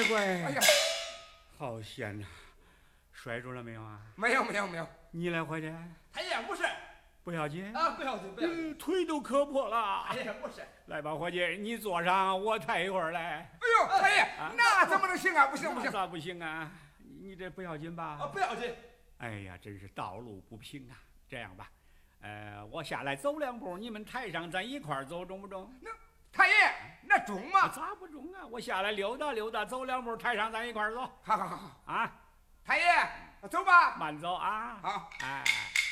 乖。 哎呀， 好险呐！摔着了没有啊？ 没有没有没有。 你来伙计？ 太爷不是不要紧啊，不要紧不要紧。 腿都磕破了。 太爷不是。 来吧，伙计，你坐上，我抬一会儿来。 哎呦，太爷，那怎么能行啊？不行不行。 咋不行啊？你这不要紧吧？ 啊，不要紧。 哎呀，真是道路不平啊！这样吧，我下来走2步，你们抬上，咱一块儿走，中不中？ 那太爷，那中吗？ 咋不中啊？我下来溜达溜达，走2步，抬上，咱一块儿走。 好好好啊， 太爷，走吧。 慢走啊。 好， 哎。